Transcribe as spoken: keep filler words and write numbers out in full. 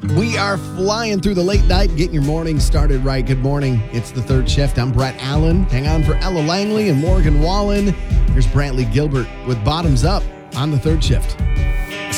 We are flying through the late night, getting your morning started right. Good morning. It's the third shift. I'm Brett Allen. Hang on for Ella Langley and Morgan Wallen. Here's Brantley Gilbert with Bottoms Up on the third shift.